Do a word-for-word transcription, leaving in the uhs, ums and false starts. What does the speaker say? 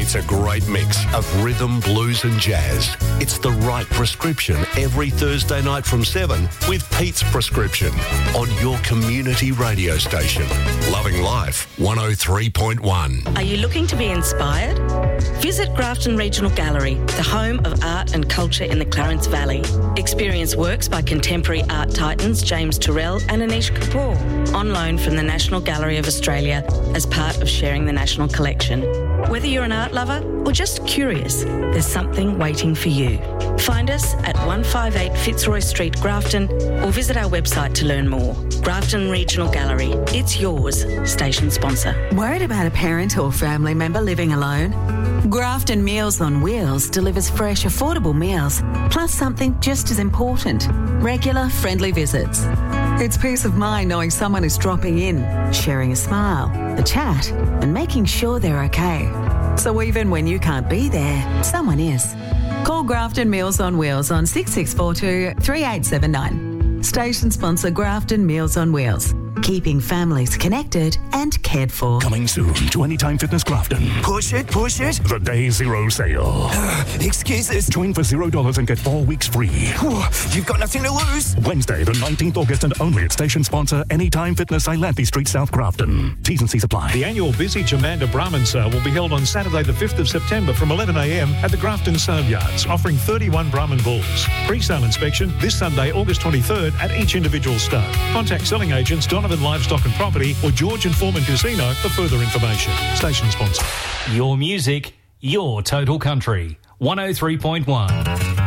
It's a great mix of rhythm, blues and jazz. It's the right prescription every Thursday night from seven with Pete's Prescription on your community radio station. Loving Life one oh three point one. Are you looking to be inspired? Visit Grafton Regional Gallery, the home of art and culture in the Clarence Valley. Experience works by contemporary art titans James Turrell and Anish Kapoor on loan from the National Gallery of Australia as part of sharing the National Collection. Whether you're an art lover or just curious, there's something waiting for you. Find us at one fifty-eight Fitzroy Street, Grafton, or visit our website to learn more. Grafton Regional Gallery. It's yours. Station sponsor. Worried about a parent or family member living alone? Grafton Meals on Wheels delivers fresh, affordable meals, plus something just as important, regular, friendly visits. It's peace of mind knowing someone is dropping in, sharing a smile, a chat, and making sure they're okay. So even when you can't be there, someone is. Call Grafton Meals on Wheels on six six four two, three eight seven nine. Station sponsor Grafton Meals on Wheels. Keeping families connected and cared for. Coming soon to Anytime Fitness Grafton. Push it, push it. The Day Zero Sale. Excuses. Join for zero dollars and get four weeks free. You've got nothing to lose. Wednesday, the nineteenth of August, and only at station sponsor Anytime Fitness, Ilanthi Street, South Grafton. T's and C's apply. The annual Busy Chamanda Brahmin Sale will be held on Saturday, the fifth of September from eleven a m at the Grafton Sale Yards, offering thirty-one Brahmin bulls. Pre-sale inspection this Sunday, August twenty-third, at each individual stone. Contact selling agents Donovan Livestock and Property or George and Foreman Casino for further information. Station sponsor. Your music, your total country. one oh three point one.